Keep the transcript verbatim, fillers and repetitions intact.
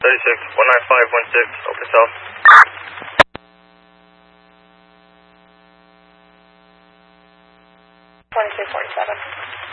thirty-six, one nine five one six, open south. twenty-two forty-seven.